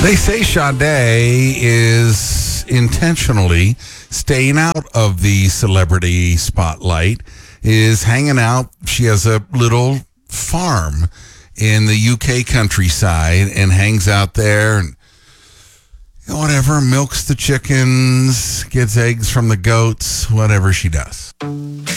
They say Sade is intentionally staying out of the celebrity spotlight, is hanging out. She has a little farm in the UK countryside and hangs out there and whatever, milks the chickens, gets eggs from the goats, whatever she does.